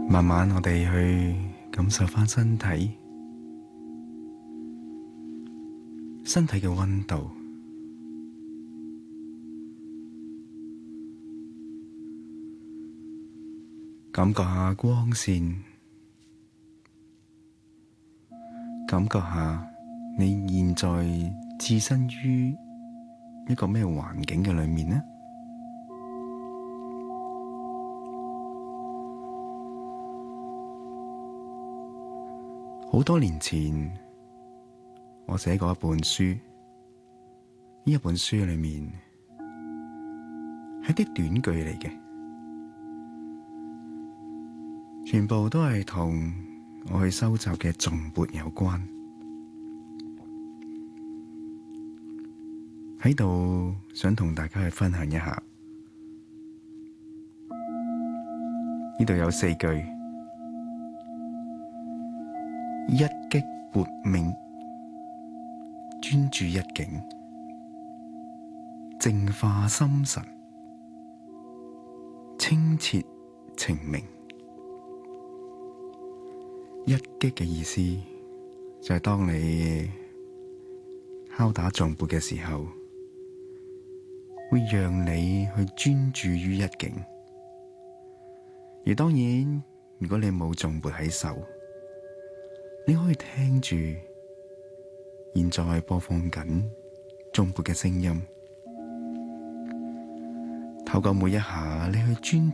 慢慢我哋去感受返身體嘅溫度，感覺下光線，感覺下你現在置身於一個咩環境嘅裏面呢？好多年前，我寫過一本書，呢一本書裏面係啲短句嚟嘅，全部都係同我去收集嘅頌缽有關。喺度想同大家去分享一下，呢度有4句：一擊缽鳴，專注一境，淨化心神，清澈澄明。一擊嘅意思就係當你敲打頌缽嘅時候，會讓你去專注於一境。而當然，如果你冇頌缽喺手，你可以聽住現在播放緊頌缽嘅聲音，透過每一下你去專